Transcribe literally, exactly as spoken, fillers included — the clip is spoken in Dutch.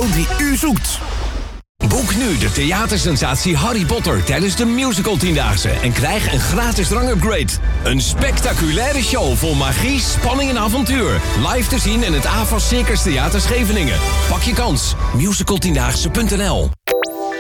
iemand die u zoekt. Boek nu de theatersensatie Harry Potter tijdens de Musical Tiendaagse en krijg een gratis drangupgrade. Een spectaculaire show vol magie, spanning en avontuur. Live te zien in het A V A S Circus Theater Scheveningen. Pak je kans. musical tiendaagse punt n l